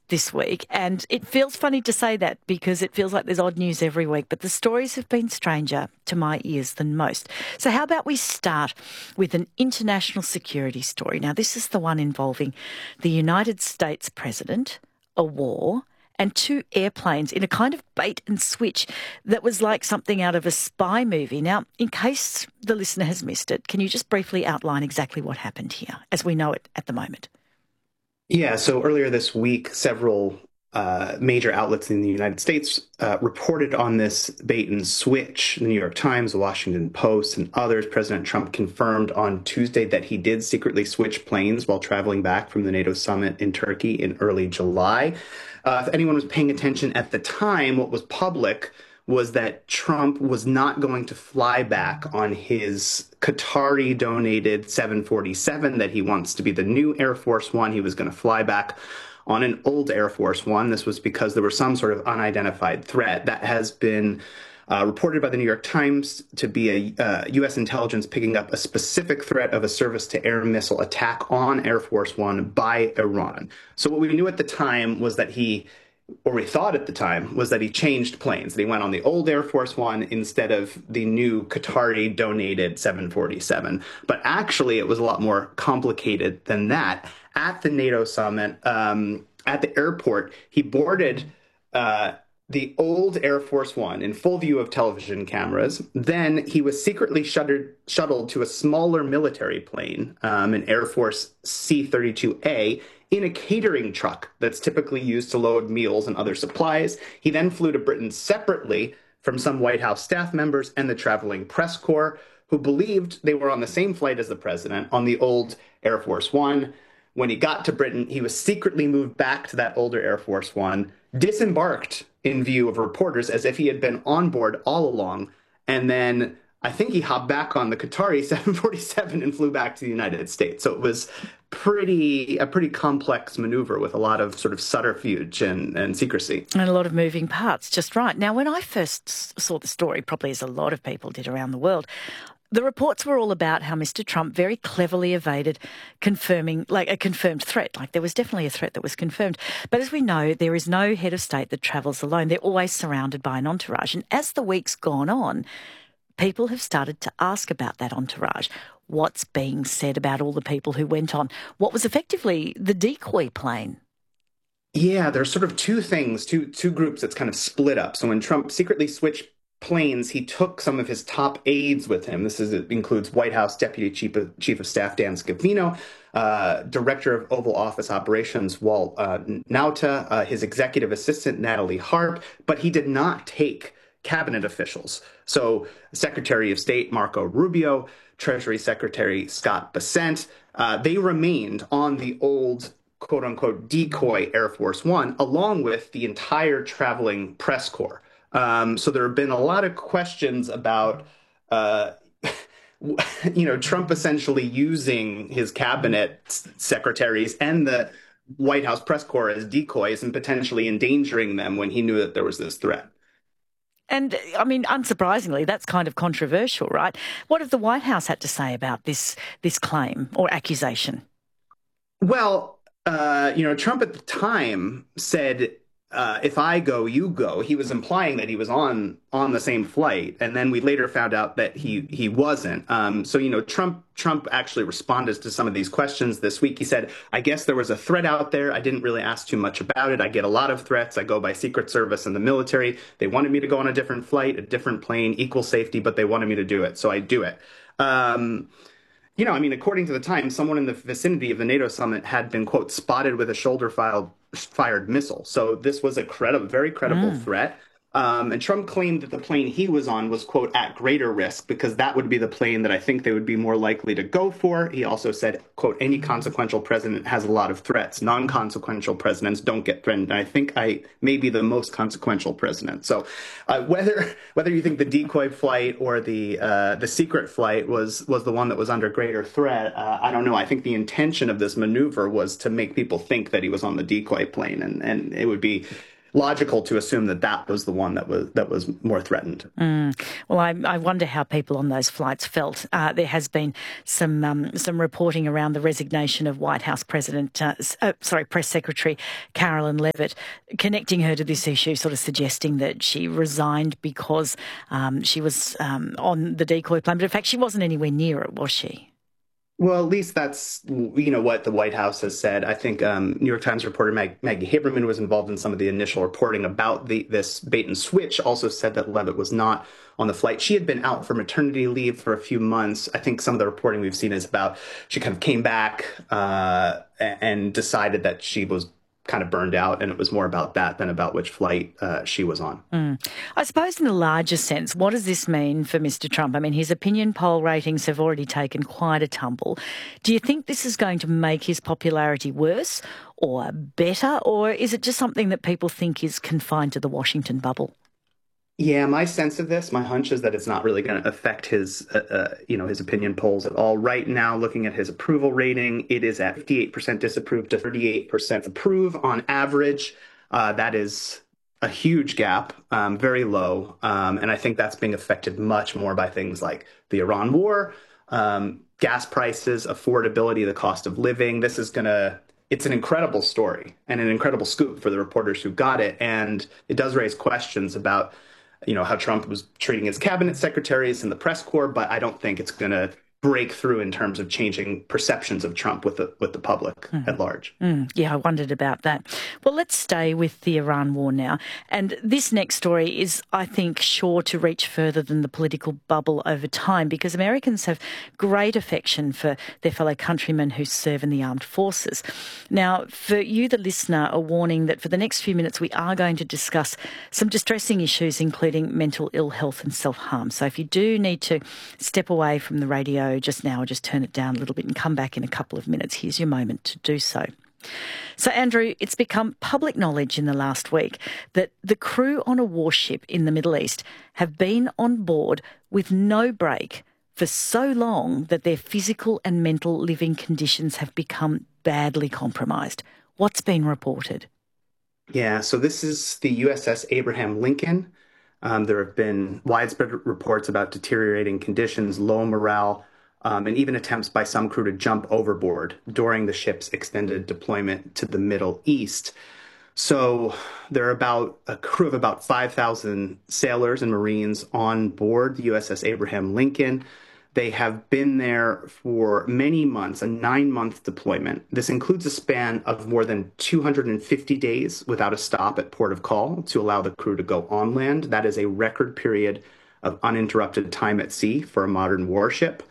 this week. And it feels funny to say that because it feels like there's odd news every week, but the stories have been stranger to my ears than most. So how about we start with an international security story? Now, this is the one involving the United States president, a war, and two airplanes in a kind of bait and switch that was like something out of a spy movie. Now, in case the listener has missed it, can you just briefly outline exactly what happened here as we know it at the moment? Yeah, so earlier this week, several major outlets in the United States reported on this bait and switch. The New York Times, the Washington Post, and others. President Trump confirmed on Tuesday that he did secretly switch planes while traveling back from the NATO summit in Turkey in early July. If anyone was paying attention at the time, what was public was that Trump was not going to fly back on his Qatari-donated 747 that he wants to be the new Air Force One. He was going to fly back on an old Air Force One. This was because there was some sort of unidentified threat that has been reported by the New York Times to be a U.S. intelligence picking up a specific threat of a surface-to-air missile attack on Air Force One by Iran. So what we knew at the time was that we thought at the time, was that he changed planes. That he went on the old Air Force One instead of the new Qatari-donated 747. But actually, it was a lot more complicated than that. At the NATO summit, at the airport, he boarded the old Air Force One in full view of television cameras. Then he was secretly shuttled to a smaller military plane, an Air Force C-32A, in a catering truck that's typically used to load meals and other supplies. He then flew to Britain separately from some White House staff members and the traveling press corps, who believed they were on the same flight as the president on the old Air Force One. When he got to Britain, he was secretly moved back to that older Air Force One, disembarked in view of reporters as if he had been on board all along, and then I think he hopped back on the Qatari 747 and flew back to the United States. So it was a pretty complex maneuver with a lot of sort of subterfuge and secrecy. And a lot of moving parts, just right. Now, when I first saw the story, probably as a lot of people did around the world, the reports were all about how Mr. Trump very cleverly evaded confirming, like a confirmed threat. Like there was definitely a threat that was confirmed. But as we know, there is no head of state that travels alone. They're always surrounded by an entourage. And as the week's gone on, people have started to ask about that entourage. What's being said about all the people who went on what was effectively the decoy plane? Yeah, there's sort of two things, two groups that's kind of split up. So when Trump secretly switched planes, he took some of his top aides with him. It includes White House Deputy Chief of Staff Dan Scavino, Director of Oval Office Operations Walt Nauta, his executive assistant Natalie Harp, but he did not take cabinet officials. So Secretary of State Marco Rubio, Treasury Secretary Scott Bessent, they remained on the old quote-unquote decoy Air Force One, along with the entire traveling press corps. So there have been a lot of questions about, Trump essentially using his cabinet secretaries and the White House press corps as decoys and potentially endangering them when he knew that there was this threat. And, I mean, unsurprisingly, that's kind of controversial, right? What have the White House had to say about this claim or accusation? Well, Trump at the time said, if I go, you go. He was implying that he was on the same flight, and then we later found out that he wasn't. Trump actually responded to some of these questions this week. He said, "I guess there was a threat out there. I didn't really ask too much about it. I get a lot of threats. I go by Secret Service and the military. They wanted me to go on a different flight, a different plane, equal safety, but they wanted me to do it, so I do it." According to the Times, someone in the vicinity of the NATO summit had been, quote, spotted with a shoulder-fired missile. So this was a very credible threat. And Trump claimed that the plane he was on was, quote, at greater risk because that would be the plane that I think they would be more likely to go for. He also said, quote, any consequential president has a lot of threats. Non-consequential presidents don't get threatened. And I think I may be the most consequential president. So whether you think the decoy flight or the secret flight was the one that was under greater threat, I don't know. I think the intention of this maneuver was to make people think that he was on the decoy plane. And it would be logical to assume that that was the one that was more threatened. Well, I wonder how people on those flights felt. There has been some reporting around the resignation of White House Press Secretary Carolyn Leavitt, connecting her to this issue, sort of suggesting that she resigned because she was on the decoy plane. But in fact, she wasn't anywhere near it, was she? Well, at least that's, what the White House has said. I think New York Times reporter Maggie Haberman was involved in some of the initial reporting about this bait and switch, also said that Leavitt was not on the flight. She had been out for maternity leave for a few months. I think some of the reporting we've seen is about she kind of came back and decided that she was kind of burned out, and it was more about that than about which flight she was on. I suppose in the larger sense, what does this mean for Mr. Trump? I mean, his opinion poll ratings have already taken quite a tumble. Do you think this is going to make his popularity worse or better, or is it just something that people think is confined to the Washington bubble? Yeah, my sense of this, my hunch is that it's not really going to affect his opinion polls at all. Right now, looking at his approval rating, it is at 58% disapprove to 38% approve on average. That is a huge gap, very low. And I think that's being affected much more by things like the Iran war, gas prices, affordability, the cost of living. It's an incredible story and an incredible scoop for the reporters who got it. And it does raise questions about how Trump was treating his cabinet secretaries and the press corps, but I don't think it's going to break through in terms of changing perceptions of Trump with the public at large. Yeah, I wondered about that. Well, let's stay with the Iran war now. And this next story is, I think, sure to reach further than the political bubble over time, because Americans have great affection for their fellow countrymen who serve in the armed forces. Now, for you, the listener, a warning that for the next few minutes we are going to discuss some distressing issues, including mental ill health and self-harm. So if you do need to step away from the radio just now, just turn it down a little bit and come back in a couple of minutes. Here's your moment to do so. So, Andrew, it's become public knowledge in the last week that the crew on a warship in the Middle East have been on board with no break for so long that their physical and mental living conditions have become badly compromised. What's been reported? Yeah, so this is the USS Abraham Lincoln. There have been widespread reports about deteriorating conditions, low morale, and even attempts by some crew to jump overboard during the ship's extended deployment to the Middle East. So there are about a crew of about 5,000 sailors and Marines on board the USS Abraham Lincoln. They have been there for many months, a 9-month deployment. This includes a span of more than 250 days without a stop at port of call to allow the crew to go on land. That is a record period of uninterrupted time at sea for a modern warship.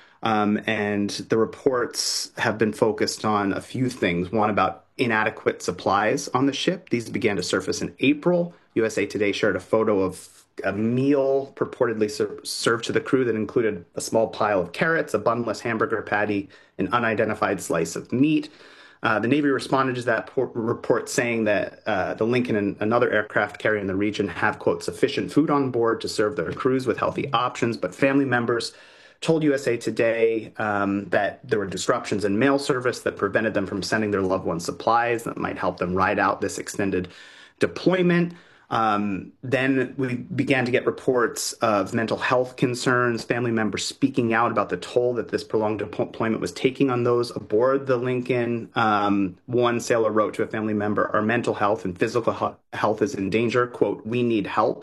And the reports have been focused on a few things. One, about inadequate supplies on the ship. These began to surface in April. USA Today shared a photo of a meal purportedly served to the crew that included a small pile of carrots, a bunless hamburger patty, an unidentified slice of meat. The Navy responded to that report saying that the Lincoln and another aircraft carrier in the region have, quote, sufficient food on board to serve their crews with healthy options, but family members told USA Today that there were disruptions in mail service that prevented them from sending their loved ones supplies that might help them ride out this extended deployment. Then we began to get reports of mental health concerns, family members speaking out about the toll that this prolonged deployment was taking on those aboard the Lincoln. One sailor wrote to a family member, "Our mental health and physical health is in danger. Quote, we need help."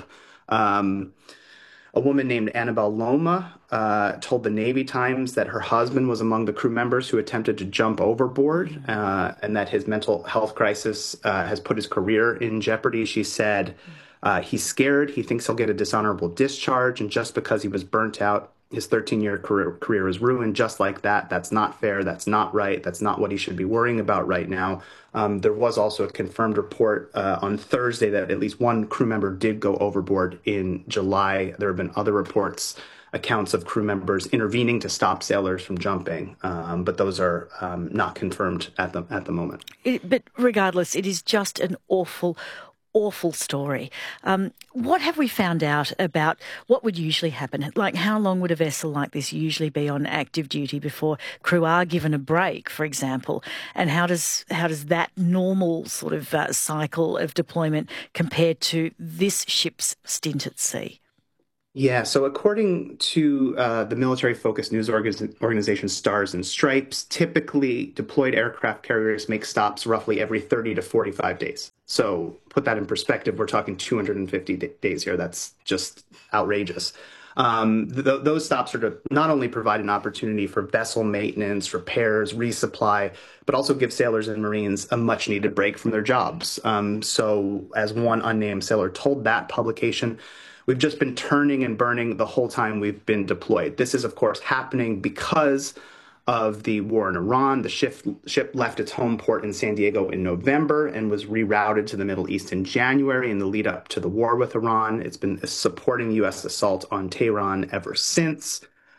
A woman named Annabelle Loma told the Navy Times that her husband was among the crew members who attempted to jump overboard and that his mental health crisis has put his career in jeopardy. She said he's scared. He thinks he'll get a dishonorable discharge. And just because he was burnt out, his 13-year career is ruined just like that. That's not fair. That's not right. That's not what he should be worrying about right now. There was also a confirmed report on Thursday that at least one crew member did go overboard in July. There have been other reports, accounts of crew members intervening to stop sailors from jumping, but those are not confirmed at the moment. But regardless, it is just an awful awful story. What have we found out about what would usually happen? Like, how long would a vessel like this usually be on active duty before crew are given a break, for example? And how does that normal sort of cycle of deployment compare to this ship's stint at sea? Yeah, so according to the military-focused news organization Stars and Stripes, typically deployed aircraft carriers make stops roughly every 30 to 45 days. So put that in perspective, we're talking 250 days here. That's just outrageous. Those stops are to not only provide an opportunity for vessel maintenance, repairs, resupply, but also give sailors and Marines a much-needed break from their jobs. So as one unnamed sailor told that publication, we've just been turning and burning the whole time we've been deployed. This is, of course, happening because of the war in Iran. The ship left its home port in San Diego in November and was rerouted to the Middle East in January in the lead up to the war with Iran. It's been supporting U.S. assault on Tehran ever since.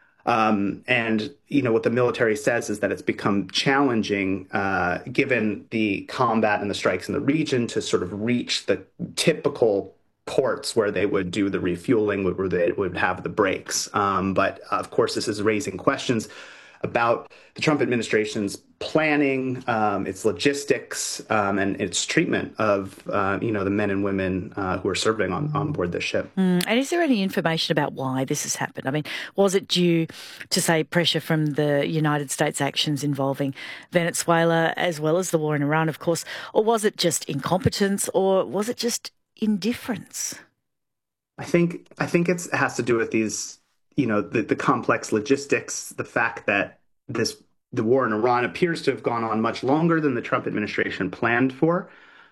And, you know, what the military says is that it's become challenging, given the combat and the strikes in the region, to sort of reach the typical ports where they would do the refueling, where they would have the breaks. But of course, this is raising questions about the Trump administration's planning, its logistics, and its treatment of, the men and women who are serving on board this ship. And is there any information about why this has happened? I mean, was it due to, say, pressure from the United States actions involving Venezuela, as well as the war in Iran, of course, or was it just incompetence, or was it just indifference? I think it has to do with these, the complex logistics, the fact that the war in Iran appears to have gone on much longer than the Trump administration planned for.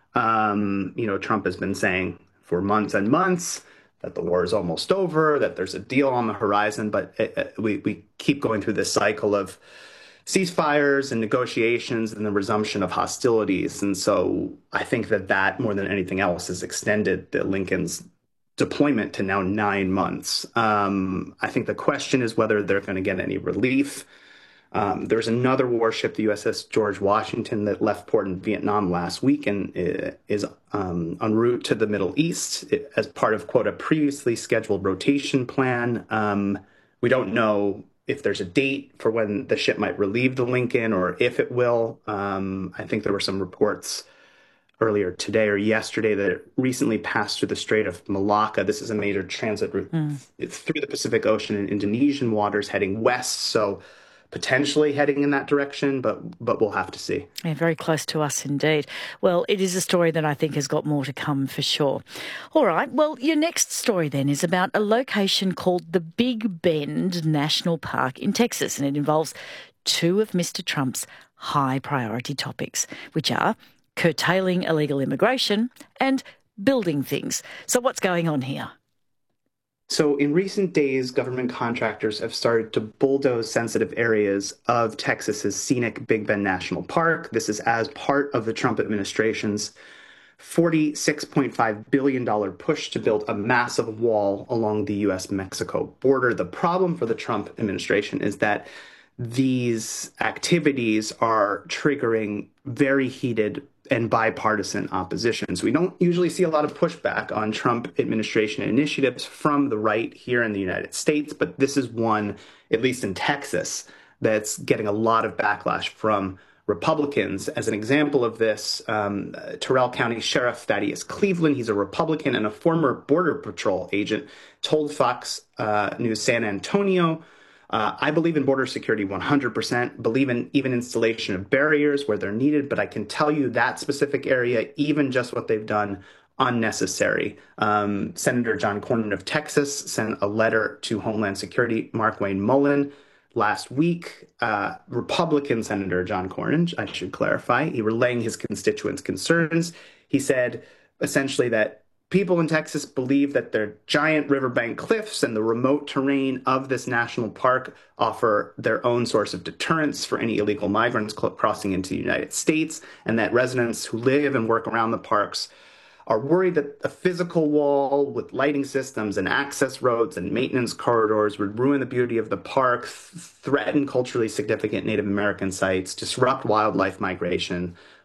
Trump has been saying for months and months that the war is almost over, that there's a deal on the horizon, but we keep going through this cycle of ceasefires and negotiations and the resumption of hostilities. And so I think that more than anything else has extended the Lincoln's deployment to now 9 months. I think the question is whether they're going to get any relief. There's another warship, the USS George Washington, that left port in Vietnam last week and is en route to the Middle East as part of, quote, a previously scheduled rotation plan. We don't know if there's a date for when the ship might relieve the Lincoln or if it will. I think there were some reports earlier today or yesterday that it recently passed through the Strait of Malacca. This is a major transit route through the Pacific Ocean and Indonesian waters heading west. So potentially heading in that direction, but we'll have to see. Yeah, very close to us indeed. Well, it is a story that I think has got more to come for sure. All right, well, your next story then is about a location called the Big Bend National Park in Texas, and it involves two of Mr. Trump's high priority topics, which are curtailing illegal immigration and building things. So what's going on here? So in recent days, government contractors have started to bulldoze sensitive areas of Texas's scenic Big Bend National Park. This is as part of the Trump administration's $46.5 billion push to build a massive wall along the U.S.-Mexico border. The problem for the Trump administration is that these activities are triggering very heated and bipartisan opposition. So we don't usually see a lot of pushback on Trump administration initiatives from the right here in the United States, but this is one, at least in Texas, that's getting a lot of backlash from Republicans. As an example of this, Terrell County Sheriff Thaddeus Cleveland, he's a Republican and a former Border Patrol agent, told Fox News San Antonio, I believe in border security 100%, believe in even installation of barriers where they're needed, but I can tell you that specific area, even just what they've done, unnecessary. Senator John Cornyn of Texas sent a letter to Homeland Security Markwayne Mullin last week. Republican Senator John Cornyn, I should clarify, he relaying his constituents' concerns. He said essentially that people in Texas believe that their giant riverbank cliffs and the remote terrain of this national park offer their own source of deterrence for any illegal migrants crossing into the United States, and that residents who live and work around the parks are worried that a physical wall with lighting systems and access roads and maintenance corridors would ruin the beauty of the park, threaten culturally significant Native American sites, disrupt wildlife migration,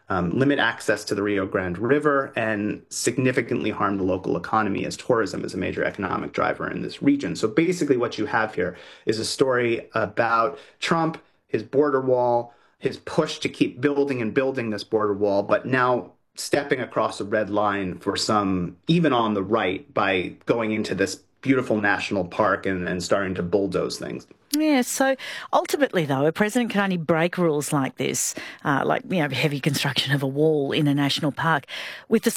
limit access to the Rio Grande River, and significantly harm the local economy, as tourism is a major economic driver in this region. So basically what you have here is a story about Trump, his border wall, his push to keep building and building this border wall, but now stepping across a red line for some, even on the right, by going into this beautiful national park and starting to bulldoze things. Yeah, so ultimately, though, a president can only break rules like this, heavy construction of a wall in a national park, with the